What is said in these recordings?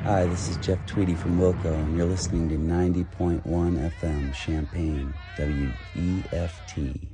Hi, this is Jeff Tweedy from Wilco, and you're listening to 90.1 FM Champaign, WEFT.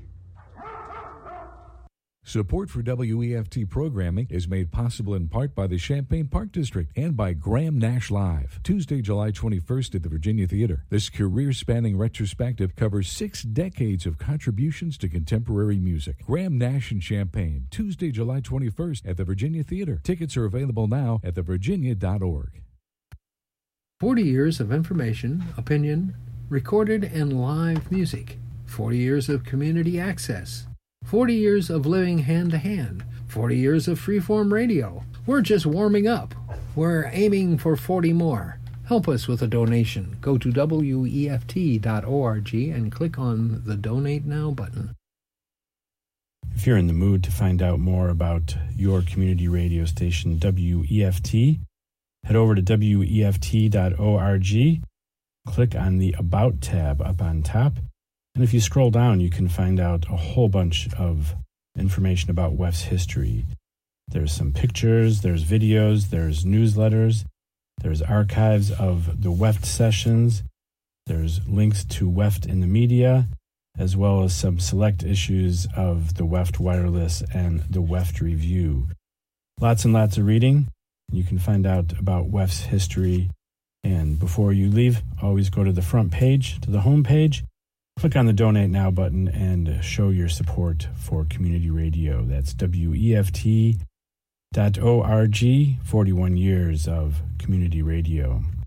Support for WEFT programming is made possible in part by the Champaign Park District and by Graham Nash Live. Tuesday, July 21st at the Virginia Theater. This career-spanning retrospective covers 6 decades of contributions to contemporary music. Graham Nash in Champaign, Tuesday, July 21st at the Virginia Theater. Tickets are available now at thevirginia.org. 40 years of information, opinion, recorded and live music. 40 years of community access. 40 years of living hand-to-hand, 40 years of freeform radio. We're just warming up. We're aiming for 40 more. Help us with a donation. Go to WEFT.org and click on the Donate Now button. If you're in the mood to find out more about your community radio station, WEFT, head over to WEFT.org, click on the About tab up on top. And if you scroll down, you can find out a whole bunch of information about WEFT's history. There's some pictures, there's videos, there's newsletters, there's archives of the WEFT sessions, there's links to WEFT in the media, as well as some select issues of the WEFT Wireless and the WEFT Review. Lots and lots of reading. You can find out about WEFT's history. And before you leave, always go to the front page, to the home page. Click on the Donate Now button and show your support for community radio. That's WEFT.org, 41 years of community radio.